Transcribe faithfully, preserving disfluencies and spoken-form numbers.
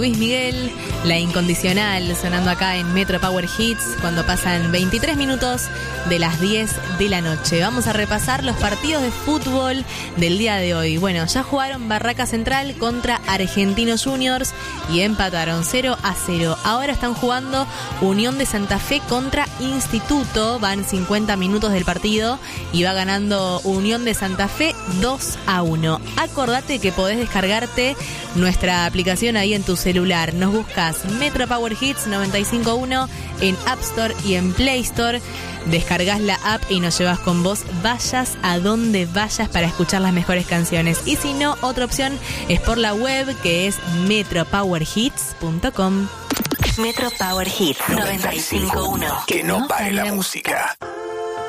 Luis Miguel, La Incondicional, sonando acá en Metro Power Hits cuando pasan veintitrés minutos de las diez de la noche. Vamos a repasar los partidos de fútbol del día de hoy. Bueno, ya jugaron Barraca Central contra Argentinos Juniors y empataron cero a cero. Ahora están jugando Unión de Santa Fe contra Instituto. Van cincuenta minutos del partido y va ganando Unión de Santa Fe dos a uno. Acordate que podés descargarte nuestra aplicación ahí en tu celular. Nos buscas Metro Power Hits noventa y cinco punto uno en App Store y en Play Store. Descargas la app y nos llevas con vos, vayas a donde vayas para escuchar las mejores canciones. Y si no, otra opción es por la web, que es metro power hits punto com. Metro Power Hits noventa y cinco punto uno. Que no pare la música.